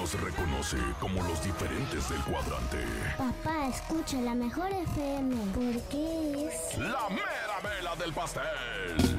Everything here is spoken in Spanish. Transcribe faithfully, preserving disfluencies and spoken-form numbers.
nos reconoce como los diferentes del cuadrante. Papá, escucha la mejor F M porque es... ¡La mera vela del pastel!